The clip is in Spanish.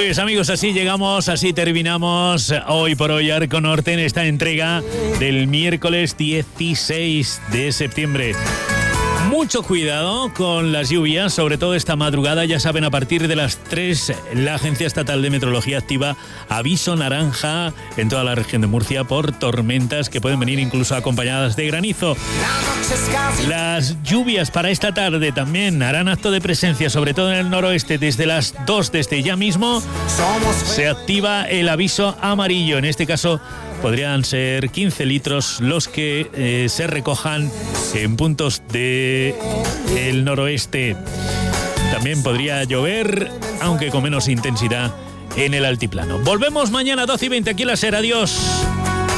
Pues amigos, así llegamos, así terminamos hoy por hoy Arco Norte en esta entrega del miércoles 16 de septiembre. Mucho cuidado con las lluvias, sobre todo esta madrugada. Ya saben, a partir de las 3, la Agencia Estatal de Meteorología activa aviso naranja en toda la región de Murcia por tormentas que pueden venir incluso acompañadas de granizo. Las lluvias para esta tarde también harán acto de presencia, sobre todo en el noroeste. Desde las 2, desde ya mismo, se activa el aviso amarillo. En este caso, podrían ser 15 litros los que se recojan en puntos del noroeste. También podría llover, aunque con menos intensidad, en el altiplano. Volvemos mañana 12:20 aquí en la SER. Adiós.